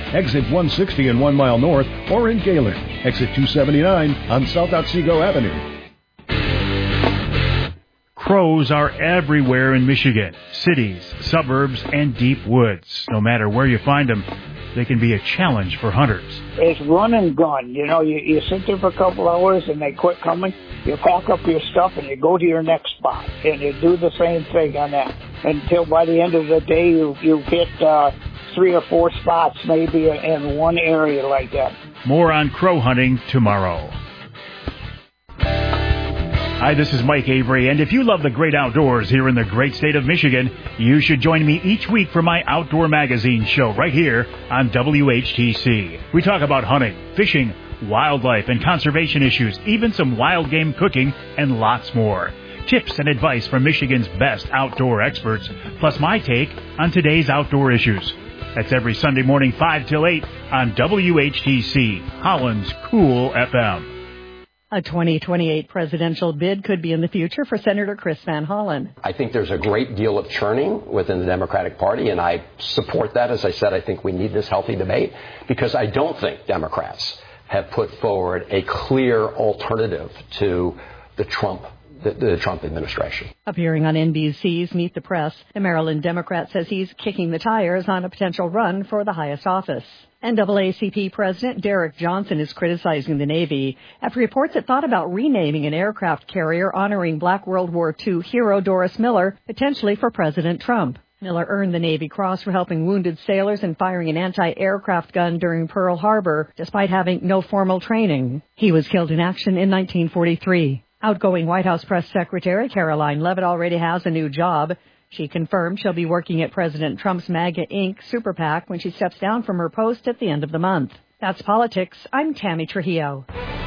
exit 160 and 1 mile north, or in Galen, exit 279 on South Otsego Avenue. Crows are everywhere in Michigan, cities, suburbs, and deep woods. No matter where you find them, they can be a challenge for hunters. It's run and gun. You know, you sit there for a couple hours and they quit coming. You pack up your stuff and you go to your next spot. And you do the same thing on that until by the end of the day you hit 3 or 4 spots maybe in one area like that. More on crow hunting tomorrow. Hi, this is Mike Avery, and if you love the great outdoors here in the great state of Michigan, you should join me each week for my Outdoor Magazine show right here on WHTC. We talk about hunting, fishing, wildlife, and conservation issues, even some wild game cooking, and lots more. Tips and advice from Michigan's best outdoor experts, plus my take on today's outdoor issues. That's every Sunday morning 5 till 8 on WHTC, Holland's Cool FM. A 2028 presidential bid could be in the future for Senator Chris Van Hollen. I think there's a great deal of churning within the Democratic Party, and I support that. As I said, I think we need this healthy debate because I don't think Democrats have put forward a clear alternative to the Trump administration. Appearing on NBC's Meet the Press, the Maryland Democrat says he's kicking the tires on a potential run for the highest office. NAACP President Derek Johnson is criticizing the Navy after reports it thought about renaming an aircraft carrier honoring Black World War II hero Doris Miller, potentially for President Trump. Miller earned the Navy Cross for helping wounded sailors and firing an anti-aircraft gun during Pearl Harbor, despite having no formal training. He was killed in action in 1943. Outgoing White House Press Secretary Caroline Leavitt already has a new job. She confirmed she'll be working at President Trump's MAGA Inc. Super PAC when she steps down from her post at the end of the month. That's politics. I'm Tammy Trujillo.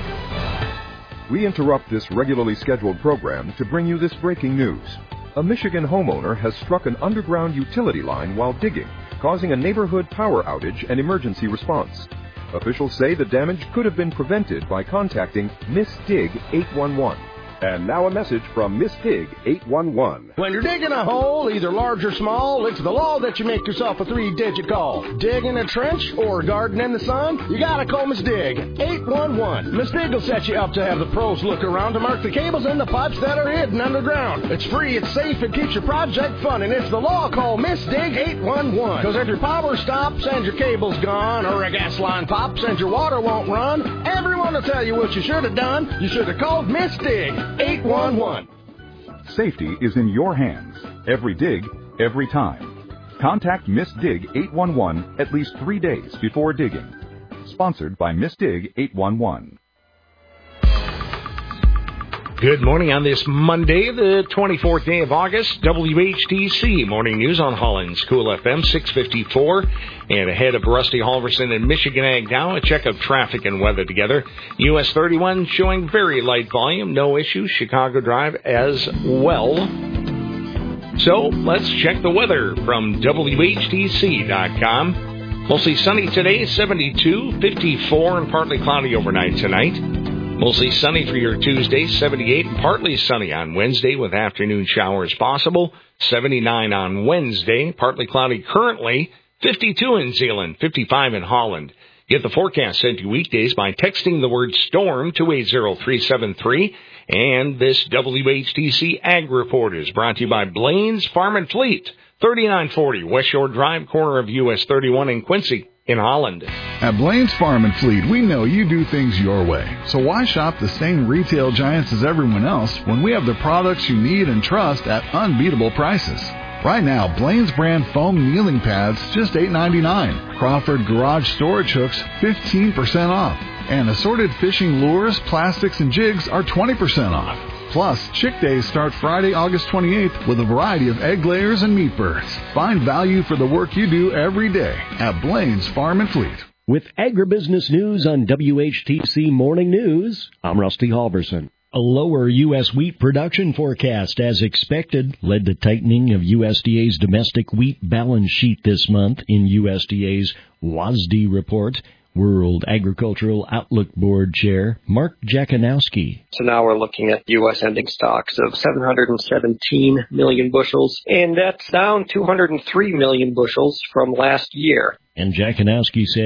We interrupt this regularly scheduled program to bring you this breaking news. A Michigan homeowner has struck an underground utility line while digging, causing a neighborhood power outage and emergency response. Officials say the damage could have been prevented by contacting Miss Dig 811. And now a message from Miss Dig 811. When you're digging a hole, either large or small, it's the law that you make yourself a 3-digit call. Digging a trench or garden in the sun, you gotta call Miss Dig 811. Miss Dig will set you up to have the pros look around to mark the cables and the pipes that are hidden underground. It's free, it's safe, it keeps your project fun, and it's the law. Call Miss Dig 811. Because if your power stops and your cable's gone, or a gas line pops and your water won't run, everyone will tell you what you should have done. You should have called Miss Dig 811. Safety is in your hands. Every dig, every time. Contact Miss Dig 811 at least 3 days before digging. Sponsored by Miss Dig 811. Good morning on this Monday, the 24th day of August. WHTC Morning News on Holland's Cool FM 654. And ahead of Rusty Halverson and Michigan Ag now, a check of traffic and weather together. US 31 showing very light volume, no issues. Chicago Drive as well. So let's check the weather from WHTC.com. Mostly sunny today, 72, 54, and partly cloudy overnight tonight. Mostly sunny for your Tuesday, 78, and partly sunny on Wednesday with afternoon showers possible. 79 on Wednesday, partly cloudy currently. 52 in Zeeland, 55 in Holland. Get the forecast sent to you weekdays by texting the word storm to 80373. And this WHTC Ag Report is brought to you by Blaine's Farm and Fleet, 3940 West Shore Drive, corner of US 31 in Quincy, in Holland. At Blaine's Farm and Fleet, we know you do things your way. So why shop the same retail giants as everyone else when we have the products you need and trust at unbeatable prices? Right now, Blaine's brand foam kneeling pads, just $8.99. Crawford garage storage hooks, 15% off. And assorted fishing lures, plastics, and jigs are 20% off. Plus, Chick Days start Friday, August 28th with a variety of egg layers and meat birds. Find value for the work you do every day at Blaine's Farm and Fleet. With agribusiness news on WHTC Morning News, I'm Rusty Halverson. A lower U.S. wheat production forecast, as expected, led to tightening of USDA's domestic wheat balance sheet this month in USDA's WASDE report. World Agricultural Outlook Board Chair Mark Jakanowski. So now we're looking at U.S. ending stocks of 717 million bushels, and that's down 203 million bushels from last year. And Jakanowski said